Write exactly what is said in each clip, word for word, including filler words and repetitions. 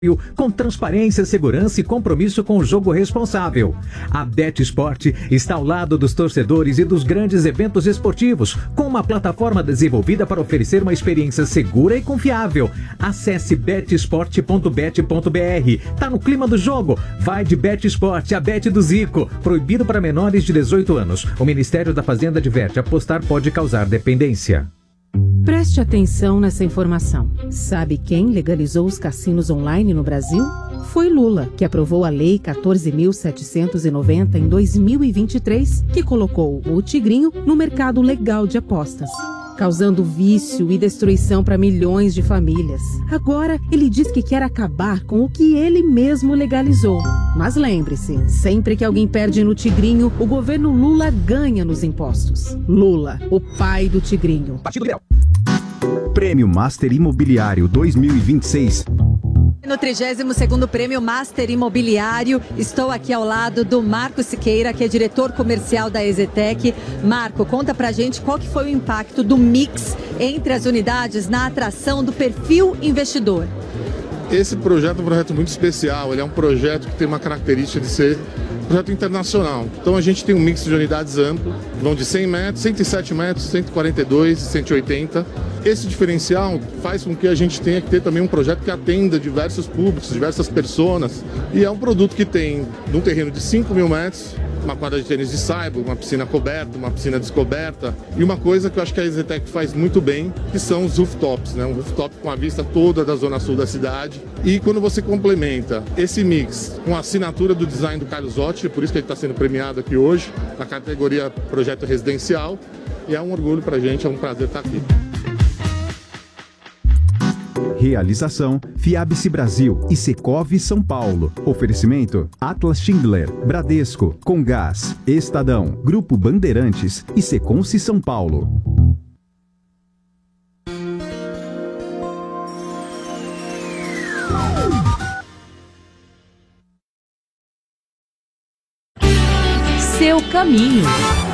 com transparência, segurança e compromisso com o jogo responsável. A BetSport está ao lado dos torcedores e dos grandes eventos esportivos, com uma plataforma desenvolvida para oferecer uma experiência segura e confiável. Acesse bet sport ponto bet ponto b r. Tá no clima do jogo? Vai de BetSport, a Bet do Zico. Proibido para menores de dezoito anos. O Ministério da Fazenda adverte: apostar pode causar dependência. Preste atenção nessa informação. Sabe quem legalizou os cassinos online no Brasil? Foi Lula, que aprovou a Lei quatorze mil setecentos e noventa em dois mil e vinte e três, que colocou o tigrinho no mercado legal de apostas, causando vício e destruição para milhões de famílias. Agora, ele diz que quer acabar com o que ele mesmo legalizou. Mas lembre-se, sempre que alguém perde no tigrinho, o governo Lula ganha nos impostos. Lula, o pai do tigrinho. Partido Liberal. Prêmio Master Imobiliário dois mil e vinte e seis. No trigésimo segundo Prêmio Master Imobiliário, estou aqui ao lado do Marco Siqueira, que é diretor comercial da EZTEC. Marco, conta pra gente qual que foi o impacto do mix entre as unidades na atração do perfil investidor. Esse projeto é um projeto muito especial, ele é um projeto que tem uma característica de ser um projeto internacional. Então a gente tem um mix de unidades amplo, vão de cem metros, cento e sete metros, cento e quarenta e dois, cento e oitenta. Esse diferencial faz com que a gente tenha que ter também um projeto que atenda diversos públicos, diversas pessoas. E é um produto que tem, num terreno de cinco mil metros, uma quadra de tênis de saiba, uma piscina coberta, uma piscina descoberta. E uma coisa que eu acho que a EZTEC faz muito bem, que são os rooftops, né? Um rooftop com a vista toda da zona sul da cidade. E quando você complementa esse mix com a assinatura do design do Carlos Otti, por isso que ele está sendo premiado aqui hoje, na categoria Projeto Residencial, e é um orgulho pra gente, é um prazer estar aqui. Realização: Fiabice Brasil e Secov São Paulo. Oferecimento: Atlas Schindler, Bradesco, Comgás, Estadão, Grupo Bandeirantes e Seconce São Paulo. Seu caminho.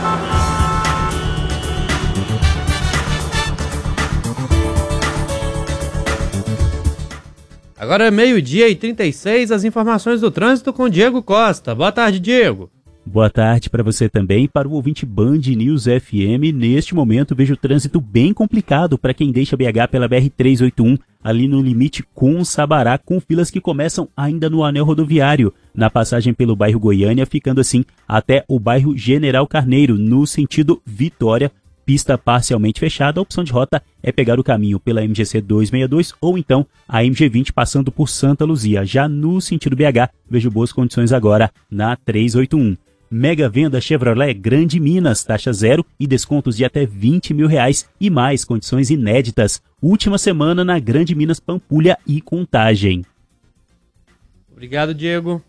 Agora é meio-dia e trinta e seis, as informações do trânsito com Diego Costa. Boa tarde, Diego. Boa tarde para você também e para o ouvinte Band News F M. Neste momento vejo o trânsito bem complicado para quem deixa B H pela B R trezentos e oitenta e um, ali no limite com Sabará, com filas que começam ainda no anel rodoviário, na passagem pelo bairro Goiânia, ficando assim até o bairro General Carneiro, no sentido Vitória. Pista parcialmente fechada, a opção de rota é pegar o caminho pela M G C duzentos e sessenta e dois ou então a M G vinte passando por Santa Luzia. Já no sentido B H, vejo boas condições agora na trezentos e oitenta e um. Mega venda Chevrolet Grande Minas, taxa zero e descontos de até vinte mil reais e mais condições inéditas. Última semana na Grande Minas, Pampulha e Contagem. Obrigado, Diego.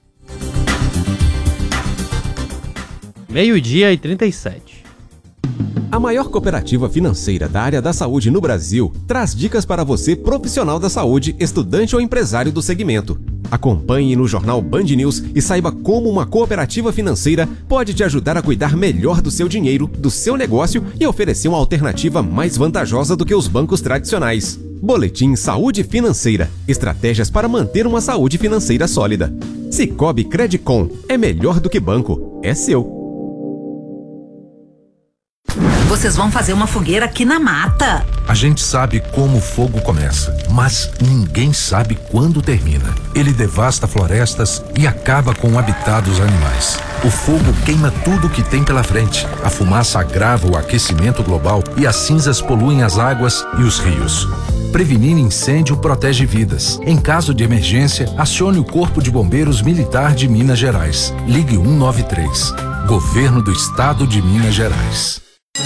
Meio-dia e trinta e sete. A maior cooperativa financeira da área da saúde no Brasil traz dicas para você, profissional da saúde, estudante ou empresário do segmento. Acompanhe no Jornal Band News e saiba como uma cooperativa financeira pode te ajudar a cuidar melhor do seu dinheiro, do seu negócio e oferecer uma alternativa mais vantajosa do que os bancos tradicionais. Boletim Saúde Financeira. Estratégias para manter uma saúde financeira sólida. Sicoob Credicom. É melhor do que banco. É seu. Vocês vão fazer uma fogueira aqui na mata. A gente sabe como o fogo começa, mas ninguém sabe quando termina. Ele devasta florestas e acaba com o habitat dos animais. O fogo queima tudo que tem pela frente. A fumaça agrava o aquecimento global e as cinzas poluem as águas e os rios. Prevenir incêndio protege vidas. Em caso de emergência, acione o Corpo de Bombeiros Militar de Minas Gerais. Ligue cento e noventa e três. Governo do Estado de Minas Gerais.